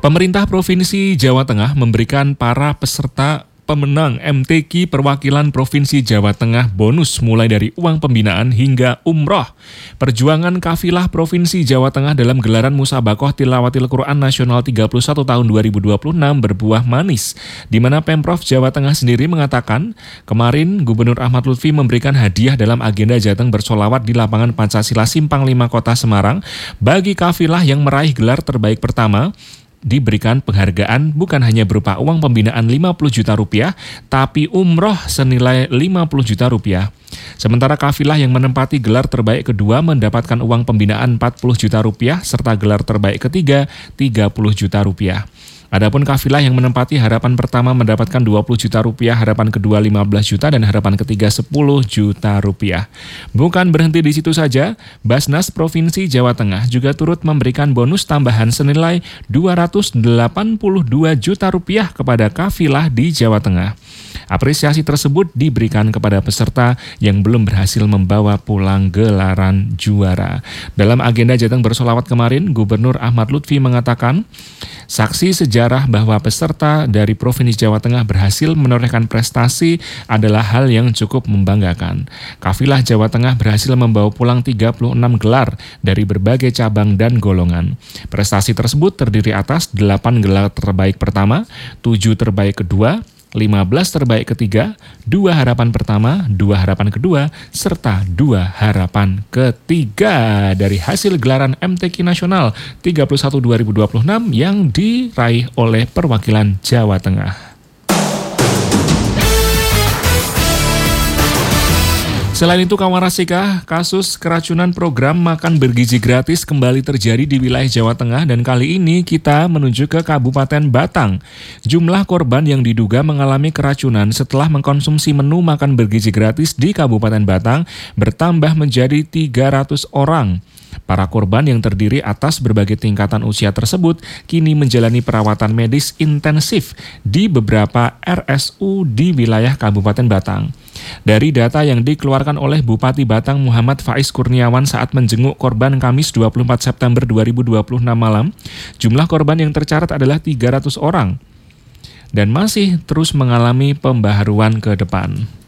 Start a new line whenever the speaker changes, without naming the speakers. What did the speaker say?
Pemerintah Provinsi Jawa Tengah memberikan para peserta pemenang MTQ perwakilan Provinsi Jawa Tengah bonus mulai dari uang pembinaan hingga umroh. Perjuangan kafilah Provinsi Jawa Tengah dalam gelaran Musabakoh Tilawatil Quran Nasional 31 tahun 2026 berbuah manis, di mana Pemprov Jawa Tengah sendiri mengatakan kemarin Gubernur Ahmad Lutfi memberikan hadiah dalam agenda Jateng bersolawat di lapangan Pancasila Simpang 5 Kota Semarang bagi kafilah yang meraih gelar terbaik pertama. Diberikan penghargaan bukan hanya berupa uang pembinaan 50 juta rupiah, tapi umroh senilai 50 juta rupiah. Sementara kafilah yang menempati gelar terbaik kedua mendapatkan uang pembinaan 40 juta rupiah, serta gelar terbaik ketiga 30 juta rupiah. Adapun kafilah yang menempati harapan pertama mendapatkan 20 juta rupiah, harapan kedua 15 juta, dan harapan ketiga 10 juta rupiah. Bukan berhenti di situ saja, Basnas Provinsi Jawa Tengah juga turut memberikan bonus tambahan senilai 282 juta rupiah kepada kafilah di Jawa Tengah. Apresiasi tersebut diberikan kepada peserta yang belum berhasil membawa pulang gelaran juara. Dalam agenda Jateng bersolawat kemarin, Gubernur Ahmad Lutfi mengatakan, saksi sejarah bahwa peserta dari Provinsi Jawa Tengah berhasil menorehkan prestasi adalah hal yang cukup membanggakan. Kafilah Jawa Tengah berhasil membawa pulang 36 gelar dari berbagai cabang dan golongan. Prestasi tersebut terdiri atas 8 gelar terbaik pertama, 7 terbaik kedua, 15 terbaik ketiga, 2 harapan pertama, 2 harapan kedua, serta 2 harapan ketiga dari hasil gelaran MTQ Nasional 31 2026 yang diraih oleh perwakilan Jawa Tengah. Selain itu, kawan Rasika, kasus keracunan program makan bergizi gratis kembali terjadi di wilayah Jawa Tengah dan kali ini kita menuju ke Kabupaten Batang. Jumlah korban yang diduga mengalami keracunan setelah mengkonsumsi menu makan bergizi gratis di Kabupaten Batang bertambah menjadi 300 orang. Para korban yang terdiri atas berbagai tingkatan usia tersebut kini menjalani perawatan medis intensif di beberapa RSU di wilayah Kabupaten Batang. Dari data yang dikeluarkan oleh Bupati Batang Muhammad Faiz Kurniawan saat menjenguk korban Kamis 24 September 2026 malam, jumlah korban yang tercatat adalah 300 orang dan masih terus mengalami pembaharuan ke depan.